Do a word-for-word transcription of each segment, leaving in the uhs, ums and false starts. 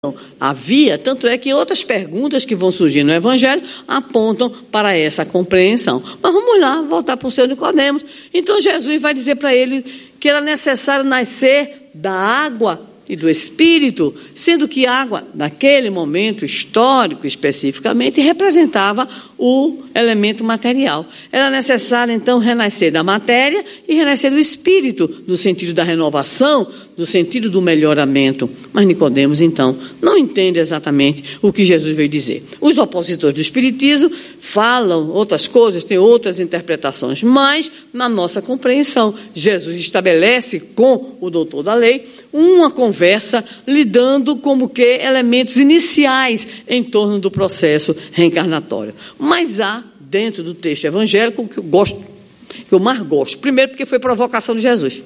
Havia, tanto é que outras perguntas que vão surgir no Evangelho apontam para essa compreensão. Mas vamos lá, voltar para o seu Nicodemos. Então Jesus vai dizer para ele que era necessário nascer da água e do Espírito, sendo que água, naquele momento histórico especificamente, representava o elemento material. Era necessário, então, renascer da matéria e renascer do Espírito, no sentido da renovação, no sentido do melhoramento. Mas Nicodemos, então, não entende exatamente o que Jesus veio dizer. Os opositores do Espiritismo falam outras coisas, têm outras interpretações, mas, na nossa compreensão, Jesus estabelece com o doutor da lei uma conversa lidando como que elementos iniciais em torno do processo reencarnatório. Mas há, dentro do texto evangélico, que eu gosto, que eu mais gosto. Primeiro, porque foi provocação de Jesus.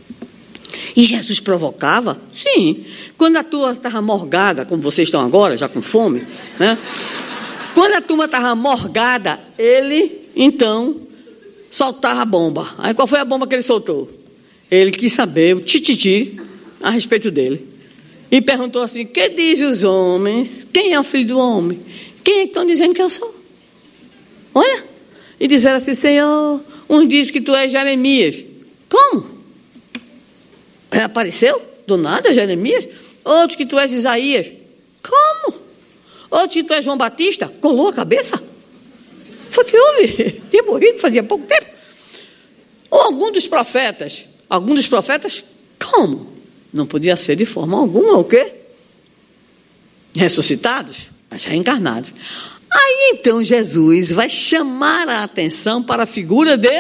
E Jesus provocava? Sim. Quando a turma estava morgada, como vocês estão agora, já com fome, né? Quando a turma estava morgada, ele, então, soltava a bomba. Aí qual foi a bomba que ele soltou? Ele quis saber o tititi a respeito dele. E perguntou assim: que dizem os homens? Quem é o filho do homem? Quem é que estão dizendo que eu sou? Olha. E disseram assim: Senhor, uns dizem que tu és Jeremias. Como? Reapareceu do nada Jeremias? Outros que tu és Isaías. Como? Outros que tu és João Batista. Colou a cabeça? Foi que houve? Tinha morrido fazia pouco tempo. Ou algum dos profetas. Algum dos profetas? Como? Não podia ser de forma alguma o quê? Ressuscitados, mas reencarnados. Aí então Jesus vai chamar a atenção para a figura de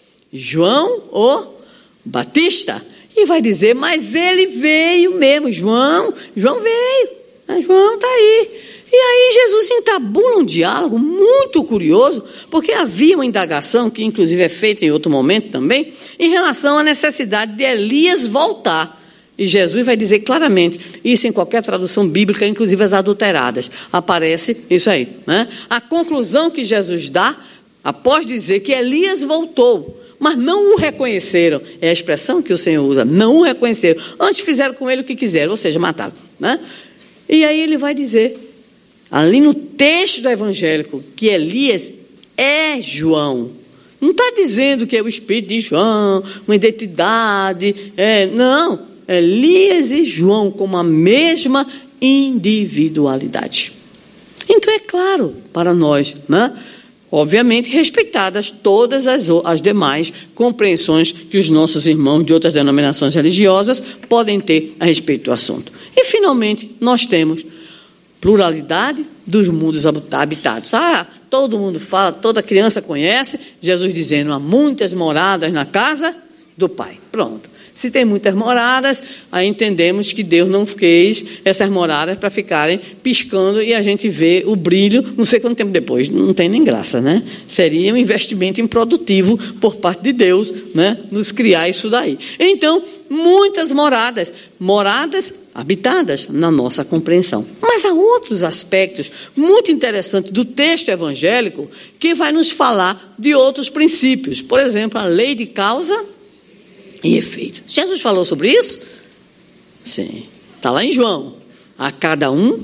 João o Batista e vai dizer: mas ele veio mesmo, João, João veio, João está aí. E aí Jesus entabula um diálogo muito curioso, porque havia uma indagação, que inclusive é feita em outro momento também, em relação à necessidade de Elias voltar. E Jesus vai dizer claramente, isso em qualquer tradução bíblica, inclusive as adulteradas, aparece isso aí, né? A conclusão que Jesus dá, após dizer que Elias voltou, mas não o reconheceram, é a expressão que o Senhor usa, não o reconheceram, antes fizeram com ele o que quiseram, ou seja, mataram, né? E aí ele vai dizer, ali no texto do evangélico, que Elias é João. Não está dizendo que é o espírito de João, uma identidade, é, não. Elias e João com a mesma individualidade. Então é claro para nós, né? Obviamente respeitadas todas as, as demais compreensões que os nossos irmãos de outras denominações religiosas podem ter a respeito do assunto. E finalmente nós temos pluralidade dos mundos habitados. Ah, todo mundo fala, toda criança conhece, Jesus dizendo: há muitas moradas na casa do Pai. Pronto. Se tem muitas moradas, aí entendemos que Deus não fez essas moradas para ficarem piscando e a gente vê o brilho, não sei quanto tempo depois. Não tem nem graça, né? Seria um investimento improdutivo por parte de Deus, né? Nos criar isso daí. Então, muitas moradas, moradas habitadas na nossa compreensão. Mas há outros aspectos muito interessantes do texto evangélico que vai nos falar de outros princípios. Por exemplo, a lei de causa e efeito. Jesus falou sobre isso? Sim. Está lá em João. A cada um,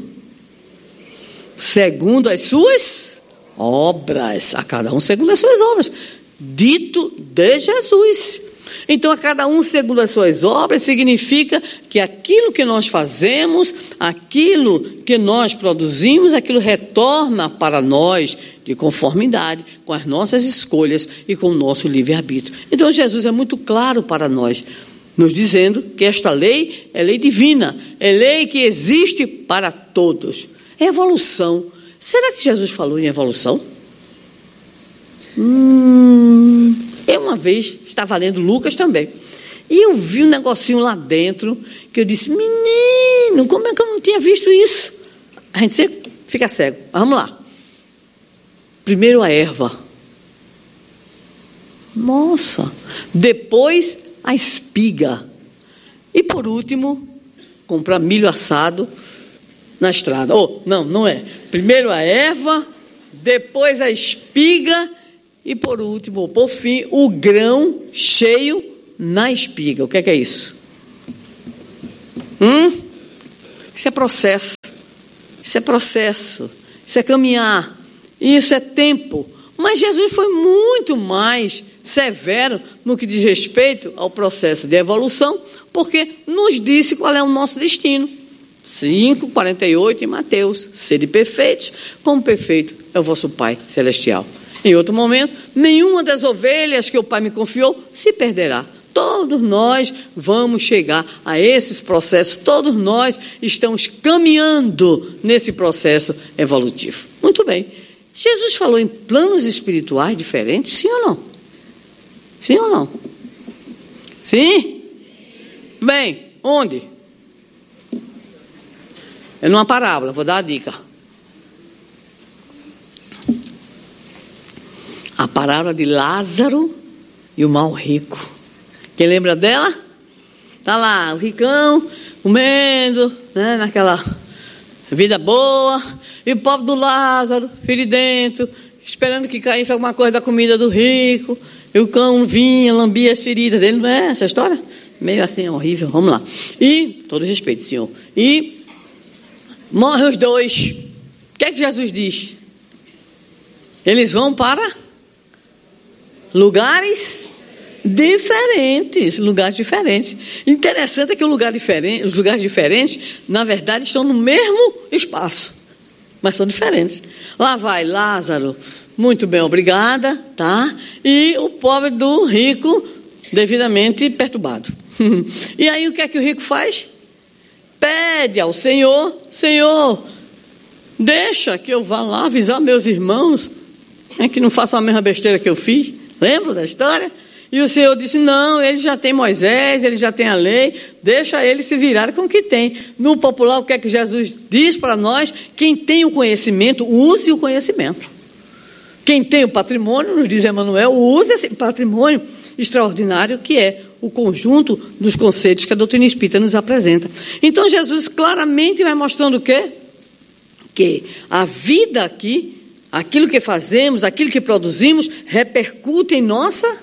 segundo as suas obras. A cada um, segundo as suas obras. Dito de Jesus. Então, a cada um, segundo as suas obras, significa que aquilo que nós fazemos, aquilo que nós produzimos, aquilo retorna para nós de conformidade com as nossas escolhas e com o nosso livre-arbítrio. Então, Jesus é muito claro para nós, nos dizendo que esta lei é lei divina, é lei que existe para todos. É evolução. Será que Jesus falou em evolução? Hum, eu uma vez estava lendo Lucas também, e eu vi um negocinho lá dentro, que eu disse: menino, como é que eu não tinha visto isso? A gente sempre fica cego. Vamos lá. Primeiro a erva. Nossa. Depois a espiga. E por último, comprar milho assado na estrada. Oh, não, não é. Primeiro a erva, depois a espiga e por último, por fim, o grão cheio na espiga. O que é que é isso? Hum? Isso é processo. isso é processo, isso é caminhar, isso é tempo. Mas Jesus foi muito mais severo no que diz respeito ao processo de evolução, porque nos disse qual é o nosso destino. cinco, quarenta e oito em Mateus, sede perfeitos, como perfeito é o vosso Pai Celestial. Em outro momento, nenhuma das ovelhas que o Pai me confiou se perderá. Todos nós vamos chegar a esses processos, todos nós estamos caminhando nesse processo evolutivo. Muito bem. Jesus falou em planos espirituais diferentes, sim ou não? Sim ou não? Sim? Bem, onde? É numa parábola, vou dar a dica. A parábola de Lázaro e o mal rico. Quem lembra dela? Está lá, o ricão comendo, né, naquela vida boa, e o pobre do Lázaro, feridento, esperando que caísse alguma coisa da comida do rico, e o cão vinha, lambia as feridas dele. Não é essa história? Meio assim, horrível. Vamos lá. E, todo respeito, senhor. E morrem os dois. O que é que Jesus diz? Eles vão para lugares diferentes, lugares diferentes. Interessante é que o lugar diferente, os lugares diferentes, na verdade, estão no mesmo espaço, mas são diferentes. Lá vai Lázaro, muito bem, obrigada, tá? E o pobre do rico, devidamente perturbado. E aí o que é que o rico faz? Pede ao Senhor: Senhor, deixa que eu vá lá avisar meus irmãos, é que não façam a mesma besteira que eu fiz. Lembra da história? E o Senhor disse: não, ele já tem Moisés, ele já tem a lei, deixa ele se virar com o que tem. No popular, o que é que Jesus diz para nós? Quem tem o conhecimento, use o conhecimento. Quem tem o patrimônio, nos diz Emmanuel, use esse patrimônio extraordinário que é o conjunto dos conceitos que a doutrina espírita nos apresenta. Então Jesus claramente vai mostrando o quê? Que a vida aqui, aquilo que fazemos, aquilo que produzimos, repercute em nossa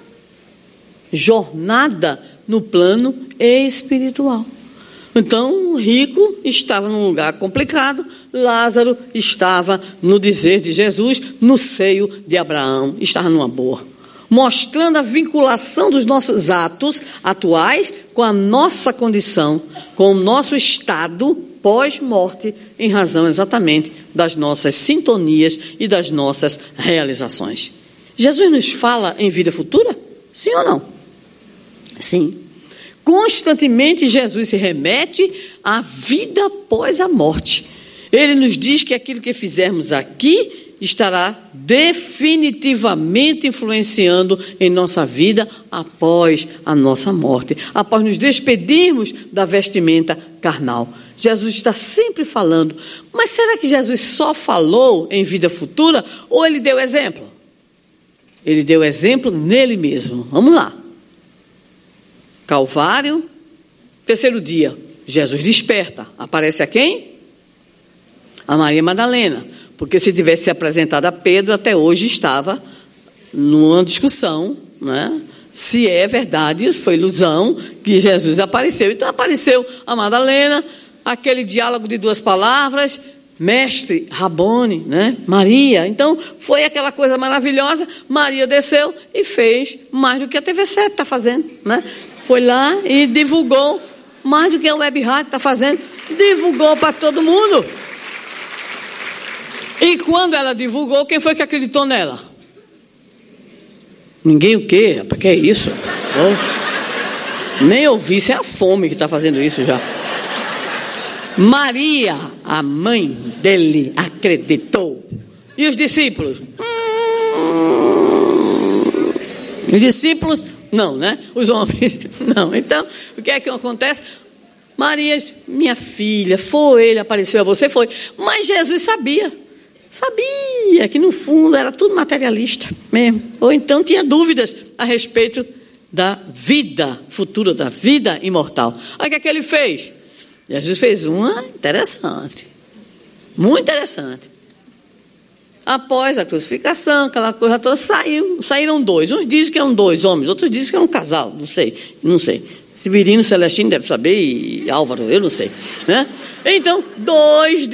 jornada no plano espiritual. Então, o rico estava num lugar complicado, Lázaro estava, no dizer de Jesus, no seio de Abraão, estava numa boa. Mostrando a vinculação dos nossos atos atuais com a nossa condição, com o nosso estado pós-morte, em razão exatamente das nossas sintonias e das nossas realizações. Jesus nos fala em vida futura? Sim ou não? Sim. Constantemente Jesus se remete à vida após a morte. Ele nos diz que aquilo que fizermos aqui estará definitivamente influenciando em nossa vida após a nossa morte, após nos despedirmos da vestimenta carnal. Jesus está sempre falando. Mas será que Jesus só falou em vida futura ou ele deu exemplo? Ele deu exemplo nele mesmo. Vamos lá. Calvário, terceiro dia, Jesus desperta. Aparece a quem? A Maria Madalena. Porque se tivesse se apresentado a Pedro, até hoje estava numa discussão, né? Se é verdade, foi ilusão que Jesus apareceu. Então apareceu a Madalena, aquele diálogo de duas palavras, mestre, Rabone, né? Maria. Então foi aquela coisa maravilhosa. Maria desceu e fez mais do que a T V sete está fazendo, né? Foi lá e divulgou mais do que a Web Rádio está fazendo, divulgou para todo mundo. E quando ela divulgou, quem foi que acreditou nela? Ninguém o quê? Para que é isso? Oh, nem ouvi, isso é a fome que está fazendo isso já. Maria, a mãe dele, acreditou. E os discípulos? Hum, os discípulos, não, né? Os homens, não. Então, o que é que acontece? Maria disse: minha filha, foi ele, apareceu a você, foi. Mas Jesus sabia. Sabia que no fundo era tudo materialista mesmo. Ou então tinha dúvidas a respeito da vida futura, da vida imortal. Aí o que é que ele fez? Jesus fez uma interessante. Muito interessante. Após a crucificação, aquela coisa toda, saiu, saíram dois. Uns dizem que eram dois homens, outros dizem que eram um casal. Não sei, não sei. Severino Celestino deve saber e Álvaro, eu não sei, né? Então, dois